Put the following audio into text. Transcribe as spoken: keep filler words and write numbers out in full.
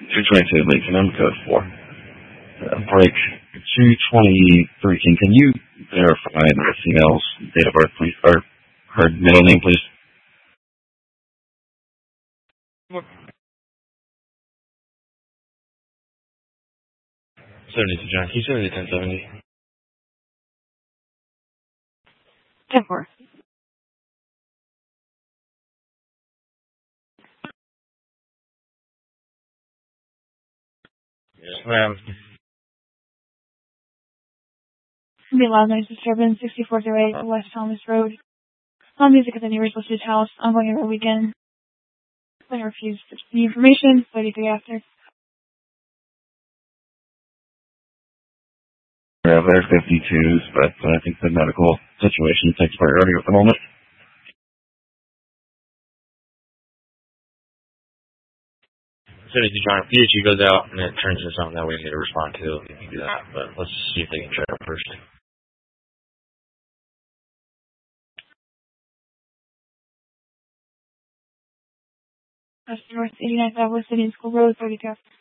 two twenty-two leaks, and I'm code four. Uh, break two twenty-three. Can, can you verify the female's date of birth, please? Or her middle name, please? seventy-two, John. Can you send me the ten seventy? ten four. Yes, ma'am. The loud noise disturbance, sixty-four oh eight West Thomas Road. Loud music at the neighbor's listed house, ongoing every weekend. I refuse the information, thirty-three after. Yeah, there's fifty-twos, but I think the medical situation takes priority at the moment. seventy-two, John. P H E goes out, and it turns into something that we need to respond to. We can do that, but let's see if they can check it first. That's North eighty-ninth Avenue, City School Road, thirty-two after.